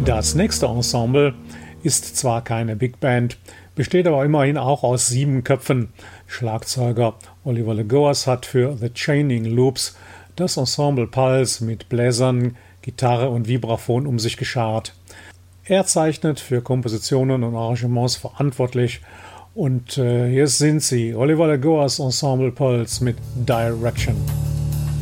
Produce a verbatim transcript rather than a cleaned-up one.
Das nächste Ensemble ist zwar keine Big Band, besteht aber immerhin auch aus sieben Köpfen. Schlagzeuger Oliver Legoas hat für The Chaining Loops das Ensemble Pulse mit Bläsern, Gitarre und Vibraphon um sich geschart. Er zeichnet für Kompositionen und Arrangements verantwortlich und äh, hier sind sie, Oliver Legoas Ensemble Pulse mit Direction.